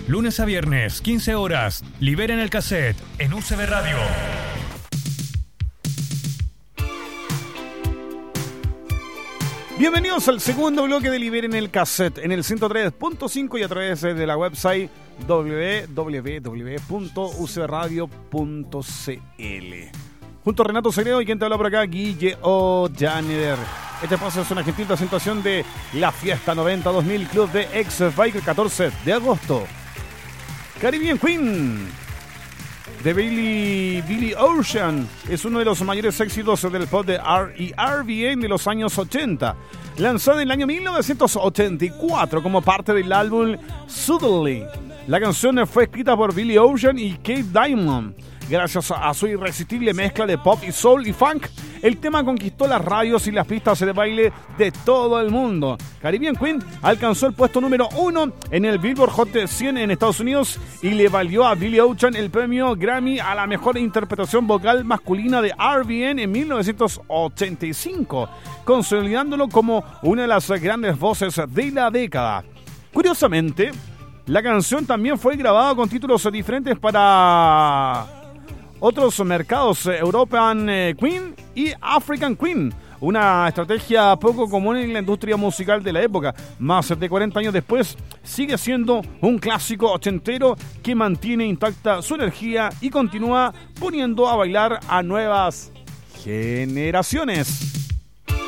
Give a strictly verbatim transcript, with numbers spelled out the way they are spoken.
Lunes a viernes, quince horas. Liberen el cassette en U C B Radio. Bienvenidos al segundo bloque de Liberen el cassette en el ciento tres punto cinco y a través de la website doble u doble u doble u punto u c b radio punto c l. Junto a Renato Segredo y quien te habla por acá, Guille Ollanider. Este paso es una gentil presentación de la Fiesta noventa dos mil Club de X-Bike el catorce de agosto. Caribbean Queen de Billy, Billy Ocean es uno de los mayores éxitos del pop de R y R B de los años ochenta, lanzado en el año mil novecientos ochenta y cuatro como parte del álbum Suddenly. La canción fue escrita por Billy Ocean y Keith Diamond. Gracias a su irresistible mezcla de pop y soul y funk, el tema conquistó las radios y las pistas de baile de todo el mundo. Caribbean Queen alcanzó el puesto número uno en el Billboard Hot cien en Estados Unidos y le valió a Billy Ocean el premio Grammy a la mejor interpretación vocal masculina de R B en mil novecientos ochenta y cinco, consolidándolo como una de las grandes voces de la década. Curiosamente, la canción también fue grabada con títulos diferentes para otros mercados, European Queen y African Queen, una estrategia poco común en la industria musical de la época. Más de cuarenta años después, sigue siendo un clásico ochentero que mantiene intacta su energía y continúa poniendo a bailar a nuevas generaciones.